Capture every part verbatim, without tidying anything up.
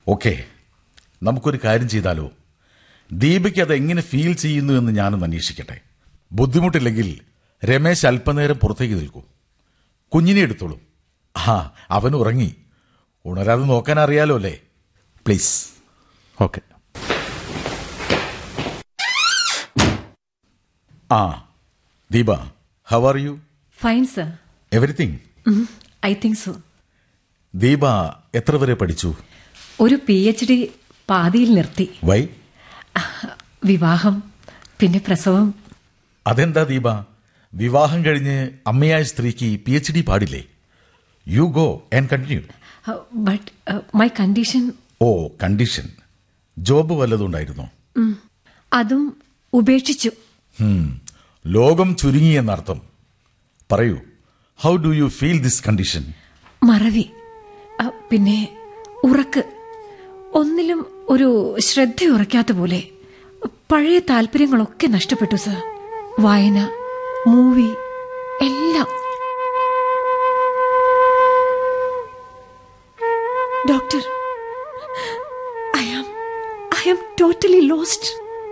Okay, നമുക്കൊരു കാര്യം ചെയ്താലോ? ദീപയ്ക്ക് അത് എങ്ങനെ ഫീൽ ചെയ്യുന്നു എന്ന് ഞാനൊന്ന് അന്വേഷിക്കട്ടെ. ബുദ്ധിമുട്ടില്ലെങ്കിൽ രമേശ് അല്പനേരം പുറത്തേക്ക് നിൽക്കൂ. കുഞ്ഞിനെ എടുത്തോളൂ. ആ, അവൻ ഉറങ്ങി. ഉണരാതെ നോക്കാൻ അറിയാലോ അല്ലേ? പ്ലീസ്. ഓക്കെ. ആ, Deepa, how are you? Fine sir. Everything? I think so. Deepa എത്ര വരെ പഠിച്ചു? ഒരു പി എച്ച് ഡി പാതിയിൽ നിർത്തി. വൈ? വിവാഹം, പിന്നെ പ്രസവം. അതെന്താ ദീപ, വിവാഹം കഴിഞ്ഞ് അമ്മയായ സ്ത്രീക്ക് പി എച്ച് ഡി പാടില്ലേ? You go and continue. But my condition. Oh, condition. Job വല്ലതുണ്ടായിരുന്നോ? അതും ഉപേക്ഷിച്ചു. ലോകം ചുരുങ്ങി എന്നർത്ഥം. പറയൂ, how do you feel this condition? മറവി, പിന്നെ ഉറക്ക്. ഒന്നിലും ഒരു ശ്രദ്ധ ഉറക്കാത്ത പോലെ. പഴയ താല്പര്യങ്ങളൊക്കെ നഷ്ടപ്പെട്ടു സർ. വായന, മൂവി, എല്ലാം. Doctor, I am I am totally lost.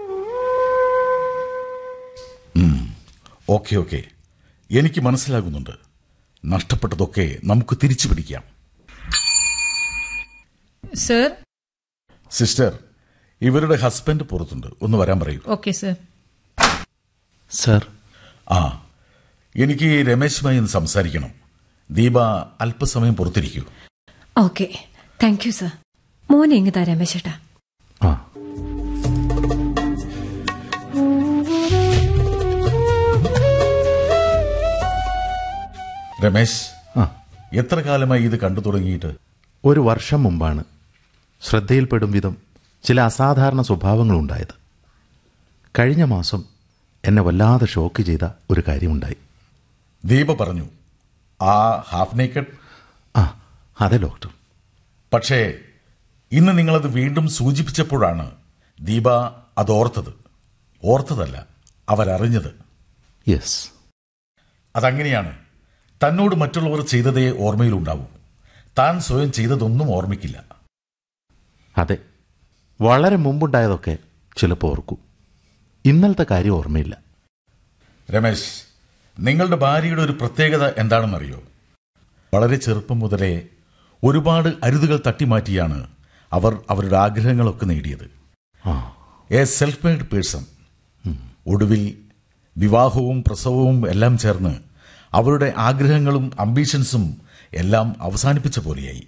Okay okay, എനിക്ക് മനസ്സിലാകുന്നുണ്ട്. നഷ്ടപ്പെട്ടതൊക്കെ നമുക്ക് തിരിച്ചു പിടിക്കാം. സർ. സിസ്റ്റർ, ഇവരുടെ ഹസ്ബൻഡ് പുറത്തുണ്ട്, ഒന്ന് വരാൻ പറയൂ. Okay sir. സർ. ആ, എനിക്ക് രമേശുമായി ഒന്ന് സംസാരിക്കണം. ദീപ അല്പസമയം പുറത്തിരിക്കൂ. Okay, thank you sir. മോനെ എങ്ങ് താ രമേശേട്ടാ. ആ. രമേശ്, ആ, എത്ര കാലമായി ഇത് കണ്ടു തുടങ്ങിയിട്ട്? ഒരു വർഷം മുമ്പാണ് ശ്രദ്ധയിൽപ്പെടും വിധം ചില അസാധാരണ സ്വഭാവങ്ങളുണ്ടായത്. കഴിഞ്ഞ മാസം എന്നെ വല്ലാതെ ഷോക്ക് ചെയ്ത ഒരു കാര്യമുണ്ടായി. ദീപ പറഞ്ഞു, ആ ഹാഫ് നേക്കഡ്? ആ, അതെ ഡോക്ടർ. പക്ഷേ ഇന്ന് നിങ്ങളത് വീണ്ടും സൂചിപ്പിച്ചപ്പോഴാണ് ദീപ അത് ഓർത്തത്. ഓർത്തതല്ല, അവരറിഞ്ഞത്. യെസ്. അതങ്ങനെയാണ്. തന്നോട് മറ്റുള്ളവർ ചെയ്തതേ ഓർമ്മയിലുണ്ടാവൂ. താൻ സ്വയം ചെയ്തതൊന്നും ഓർമ്മിക്കില്ല. അതെ, വളരെ മുമ്പുണ്ടായതൊക്കെ ചിലപ്പോൾ ഓർക്കും. ഇന്നലത്തെ കാര്യം ഓർമ്മയില്ല. രമേശ്, നിങ്ങളുടെ ഭാര്യയുടെ ഒരു പ്രത്യേകത എന്താണെന്നറിയോ? വളരെ ചെറുപ്പം മുതലേ ഒരുപാട് അരുതുകൾ തട്ടിമാറ്റിയാണ് അവർ അവരുടെ ആഗ്രഹങ്ങളൊക്കെ നേടിയത്. A self made person. ഒടുവിൽ വിവാഹവും പ്രസവവും എല്ലാം ചേർന്ന് അവരുടെ ആഗ്രഹങ്ങളും അംബീഷൻസും എല്ലാം അവസാനിപ്പിച്ച പോലെയായി.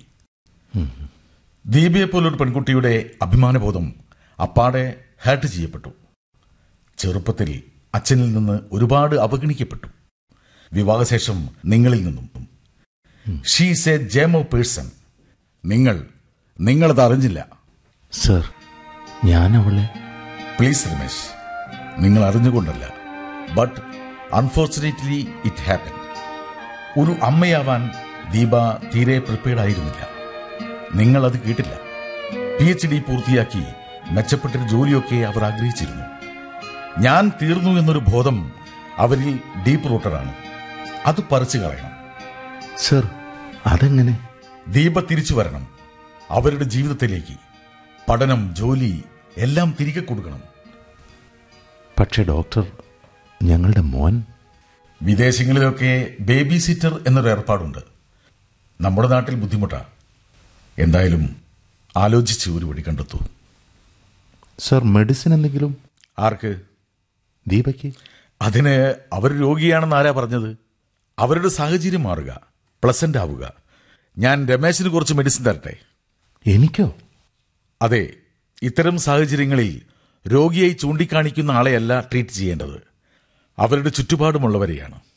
ദീപയെപ്പോലൊരു പെൺകുട്ടിയുടെ അഭിമാനബോധം അപ്പാടെ ഹേർട്ട് ചെയ്യപ്പെട്ടു. ചെറുപ്പത്തിൽ അച്ഛനിൽ നിന്ന് ഒരുപാട് അവഗണിക്കപ്പെട്ടു. വിവാഹശേഷം നിങ്ങളിൽ നിന്നും. She's A gem of person. നിങ്ങൾ നിങ്ങളത് അറിഞ്ഞില്ല. സർ, ഞാൻ അവളെ... പ്ലീസ് രമേശ്, നിങ്ങൾ അറിഞ്ഞുകൊണ്ടല്ല, ബട്ട് അൺഫോർച്ചുനേറ്റ്ലി ഇറ്റ് ഹാപ്പൻ. ഒരു അമ്മയാവാൻ ദീപ തീരെ പ്രിപ്പയർഡ് ആയിരുന്നില്ല. നിങ്ങളത് കേട്ടില്ല. പി എച്ച് ഡി പൂർത്തിയാക്കി മെച്ചപ്പെട്ടൊരു ജോലിയൊക്കെ അവർ ആഗ്രഹിച്ചിരുന്നു. ഞാൻ തീർന്നു എന്നൊരു ബോധം അവരിൽ ഡീപ്പ് റൂട്ടഡാണ്. അത് പറിച്ചു കളയണം. സർ, അതെങ്ങനെ? ദീപ തിരിച്ചു വരണം അവരുടെ ജീവിതത്തിലേക്ക്. പഠനം, ജോലി എല്ലാം തിരികെ കൊടുക്കണം. പക്ഷേ ഡോക്ടർ, ഞങ്ങളുടെ മോൻ... വിദേശങ്ങളിലൊക്കെ ബേബി സിറ്റർ എന്നൊരു ഏർപ്പാടുണ്ട്. നമ്മുടെ നാട്ടിൽ ബുദ്ധിമുട്ടാ. എന്തായാലും ആലോചിച്ച് ഒരു വഴി കണ്ടെത്തൂ. സർ, മെഡിസിൻ എന്തെങ്കിലും? ആർക്ക്? ദീപയ്ക്ക്. അതിന് അവർ രോഗിയാണെന്ന് ആരാ പറഞ്ഞത്? അവരുടെ സാഹചര്യം മാറുക, പ്ലസന്റ് ആവുക. ഞാൻ രമേശിന് കുറച്ച് മെഡിസിൻ തരട്ടെ? എനിക്കോ? അതെ, ഇത്തരം സാഹചര്യങ്ങളിൽ രോഗിയായി ചൂണ്ടിക്കാണിക്കുന്ന ആളെയല്ല ട്രീറ്റ് ചെയ്യേണ്ടത്, അവരുടെ ചുറ്റുപാടുമുള്ളവരെയാണ്.